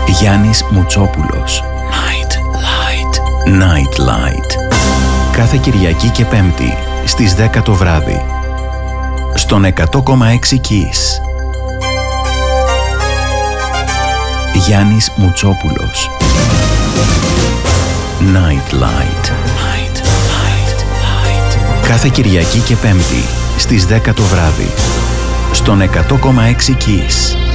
Γιάννης Μουτσόπουλος. Night Light. Night Light. Κάθε Κυριακή και Πέμπτη στις 10 το βράδυ. Στον 100,6 Kiss. Γιάννης Μουτσόπουλος. Night Light. Night Light. Κάθε Κυριακή και Πέμπτη στις 10 το βράδυ. Στον 100,6 Kiss.